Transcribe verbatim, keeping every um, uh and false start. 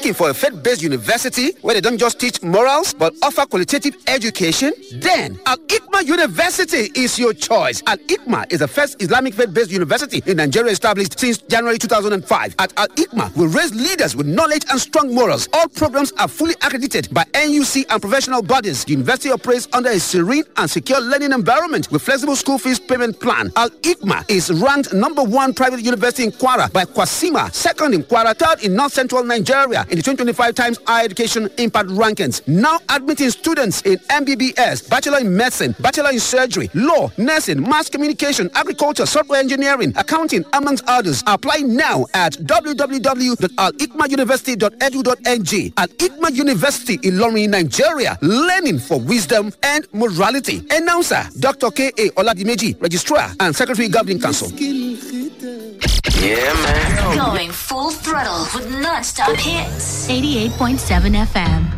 Looking for a faith-based university where they don't just teach morals but offer qualitative education? Then Al-Hikmah University is your choice. Al-Hikmah is the first Islamic faith-based university in Nigeria established since January two thousand five. At Al-Hikmah, we raise leaders with knowledge and strong morals. All programs are fully accredited by N U C and professional bodies. The university operates under a serene and secure learning environment with flexible school fees payment plan. Al-Hikmah is ranked number one private university in Kwara by Kwasima, second in Kwara, third in North Central Nigeria in the twenty twenty-five Times Higher Education Impact Rankings. Now admitting students in M B B S, Bachelor in Medicine, Bachelor in Surgery, Law, Nursing, Mass Communication, Agriculture, Software Engineering, Accounting, amongst others. Apply now at w w w dot al hikmah university dot e d u dot n g. Al-Hikmah University, Ilorin, Nigeria. Learning for wisdom and morality. Announcer, Doctor K A Oladimeji, Registrar and Secretary Governing Council. Yeah, man. Going full throttle with non-stop hits. eighty-eight point seven F M.